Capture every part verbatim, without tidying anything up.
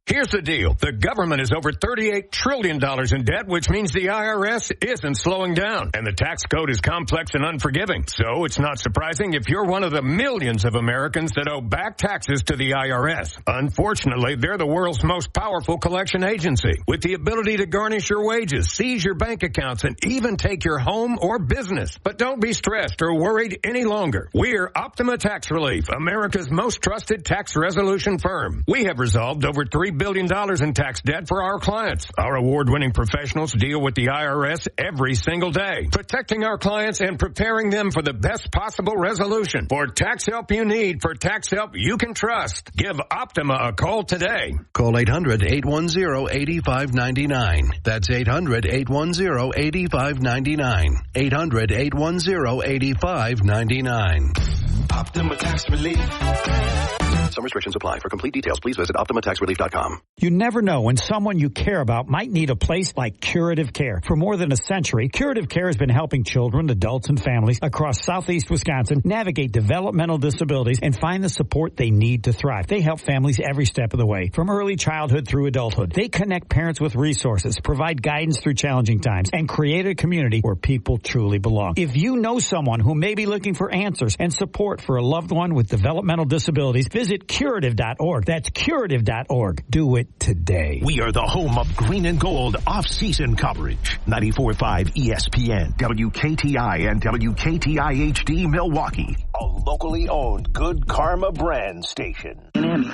Here's the deal. The government is over thirty-eight trillion dollars in debt, which means the I R S isn't slowing down. And the tax code is complex and unforgiving. So it's not surprising if you're one of the millions of Americans that owe back taxes to the I R S. Unfortunately, they're the world's most powerful collection agency, with the ability to garnish your wages, seize your bank accounts, and even take your home or business. But don't be stressed or worried any longer. We're Optima Tax Relief, America's most trusted tax resolution firm. We have resolved over three billion dollars in tax debt for our clients. Our award-winning professionals deal with the I R S every single day, protecting our clients and preparing them for the best possible resolution. For tax help you need, for tax help you can trust, give Optima a call today. Call eight hundred, eight one zero, eight five nine nine. That's eight hundred, eight one zero, eight five nine nine. eight hundred, eight one zero, eight five nine nine. Optima Tax Relief. Some restrictions apply. For complete details, please visit Optima Tax Relief dot com. You never know when someone you care about might need a place like Curative Care. For more than a century, Curative Care has been helping children, adults, and families across southeast Wisconsin navigate developmental disabilities and find the support they need to thrive. They help families every step of the way, from early childhood through adulthood. They connect parents with resources, provide guidance through challenging times, and create a community where people truly belong. If you know someone who may be looking for answers and support for a loved one with developmental disabilities, visit curative dot org. That's curative dot org. Do it today. We are the home of green and gold off-season coverage. ninety-four point five E S P N, W K T I, and W K T I H D Milwaukee. A locally owned Good Karma brand station.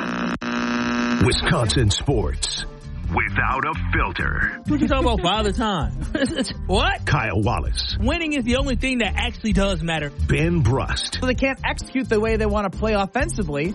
Wisconsin sports without a filter. What you talking about Father Time? What? Kyle Wallace. Winning is the only thing that actually does matter. Ben Brust. So they can't execute the way they want to play offensively.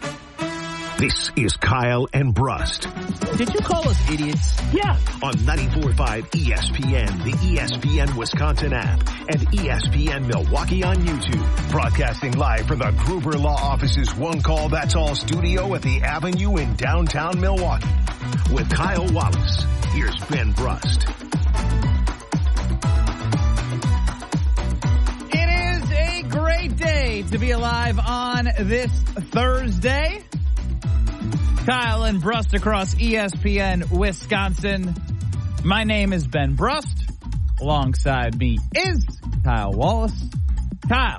This is Kyle and Brust. Did you call us idiots? Yeah. On ninety-four point five E S P N, the E S P N Wisconsin app, and E S P N Milwaukee on YouTube. Broadcasting live from the Gruber Law Office's One Call That's All studio at the Avenue in downtown Milwaukee. With Kyle Wallace, here's Ben Brust. It is a great day to be alive on this Thursday. Kyle and Brust across E S P N Wisconsin. My name is Ben Brust. Alongside me is Kyle Wallace. Kyle.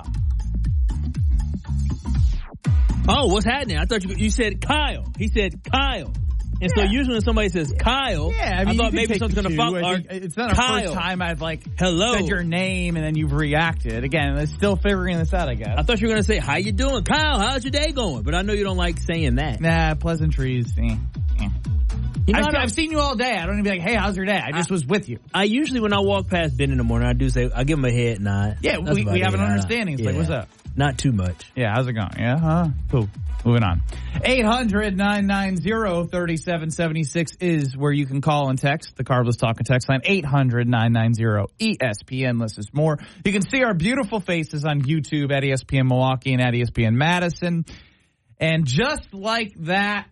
Oh, what's happening? I thought you you said Kyle. He said Kyle. And yeah. So usually when somebody says Kyle, yeah, I, mean, I thought maybe something's going to follow. It's not the first time I've like Hello. said your name and then you've reacted. Again, it's still figuring this out, I guess. I thought you were going to say, how you doing? Kyle, how's your day going? But I know you don't like saying that. Nah, pleasantries. Eh, eh. You know, I've, I've seen you all day. I don't even be like, hey, how's your day? I just I, was with you. I usually, when I walk past Ben in the morning, I do say, I give him a head nod. Yeah, we, we have an understanding. It's yeah. like, what's up? Not too much. Yeah, how's it going? Yeah, huh? Cool. Moving on. eight hundred, nine nine zero, three seven seven six is where you can call and text. The Carbless Talk and Text line, eight hundred, nine nine zero, E S P N. Listen to more. You can see our beautiful faces on YouTube at E S P N Milwaukee and at E S P N Madison. And just like that,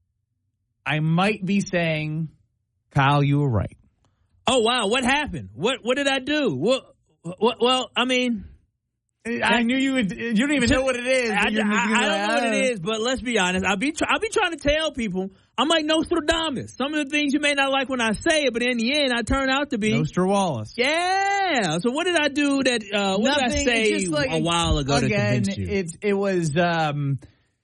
I might be saying, Kyle, you were right. Oh, wow. What happened? What What did I do? What, what, well, I mean... I knew you would. You don't even know what it is. I, I, I don't know what it is, but let's be honest. I'll be, I'll be trying to tell people, I'm like Nostradamus. Some of the things you may not like when I say it, but in the end, I turn out to be Nostra Wallace. Yeah. So what did I do that? Uh, what Nothing, did I say like, a while ago again, to convince you? It, it was. Um,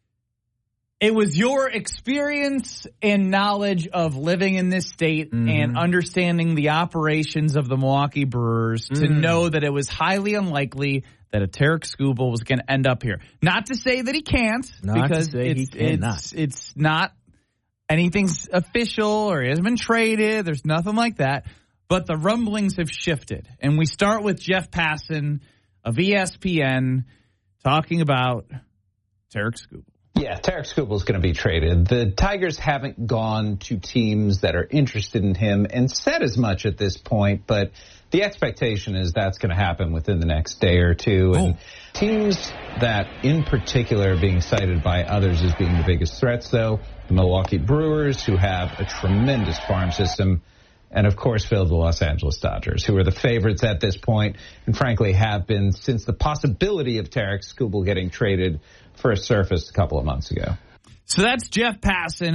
It was your experience and knowledge of living in this state mm-hmm. and understanding the operations of the Milwaukee Brewers mm. to know that it was highly unlikely that a Tarek Skubal was going to end up here. Not to say that he can't, not because to say it's, he cannot. it's it's not anything's official or he hasn't been traded. There's nothing like that. But the rumblings have shifted. And we start with Jeff Passan of E S P N talking about Tarek Skubal. Yeah, Tarek Skubal is going to be traded. The Tigers haven't gone to teams that are interested in him and said as much at this point, but the expectation is that's going to happen within the next day or two. Oh. And teams that in particular are being cited by others as being the biggest threats, though, the Milwaukee Brewers, who have a tremendous farm system, and, of course, Phil, the Los Angeles Dodgers, who are the favorites at this point and, frankly, have been since the possibility of Tarek Skubal getting traded first surfaced a couple of months ago. So that's Jeff Passan